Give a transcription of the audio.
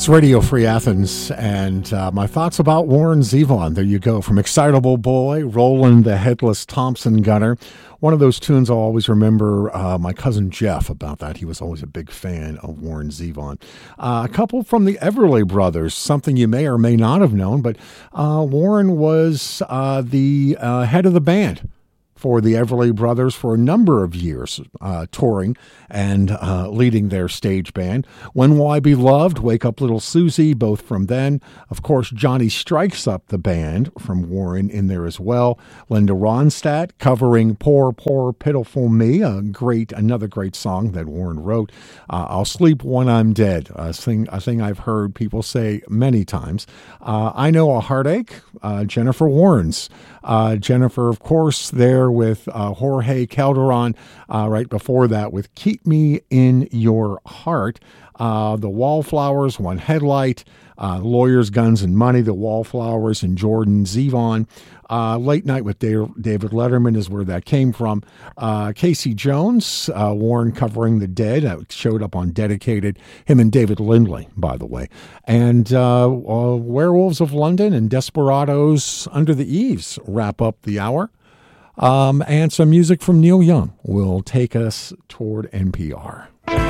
Radio Free Athens, and my thoughts about Warren Zevon. There you go, from Excitable Boy, Roland the Headless Thompson Gunner. One of those tunes I'll always remember my cousin Jeff about that. He was always a big fan of Warren Zevon. A couple from the Everly Brothers, something you may or may not have known, but Warren was the head of the band for the Everly Brothers for a number of years, touring and leading their stage band. When Will I Be Loved, Wake Up Little Susie, both from then. Of course, Johnny Strikes Up the Band from Warren in there as well. Linda Ronstadt covering Poor, Poor, Pitiful Me, another great song that Warren wrote. I'll Sleep When I'm Dead, a thing I've heard people say many times. I Know a Heartache, Jennifer Warnes. Jennifer, of course, there with Jorge Calderon, right before that with Keep Me in Your Heart. The Wallflowers, One Headlight, Lawyers, Guns, and Money, the Wallflowers, and Jordan Zevon. Late Night with David Letterman is where that came from. Casey Jones, Warren covering The Dead, showed up on Dedicated, him and David Lindley, by the way. And Werewolves of London and Desperados Under the Eaves wrap up the hour. And some music from Neil Young will take us toward NPR.